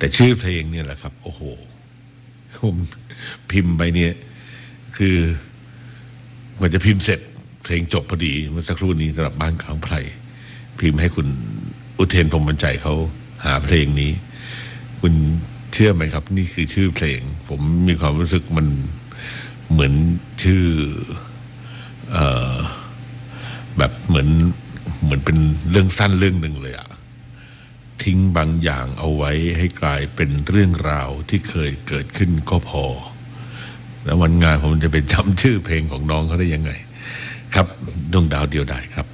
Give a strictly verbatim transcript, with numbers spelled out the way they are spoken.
แต่ชื่อเพลงเนี่ยแหละครับโอ้โหผมพิมพ์ไปเนี่ยคือเหมือนจะพิมพ์เสร็จเพลงจบพอดีเมื่อสักครู่นี้สำหรับบ้านขางไพรพิมพ์ให้คุณอุเทนพรหมบรรจัยเขาหาเพลงนี้คุณเชื่อไหมครับนี่คือชื่อเพลงผมมีความรู้สึกมันเหมือนชื่อเอ่อแบบเหมือนเหมือนเป็นเรื่องสั้นเรื่องหนึ่งเลยอะทิ้งบางอย่างเอาไว้ให้กลายเป็นเรื่องราวที่เคยเกิดขึ้นก็พอแล้ววันงานผมจะไปจำชื่อเพลงของน้องเขาได้ยังไงครับดวงดาวเดียวดายครับ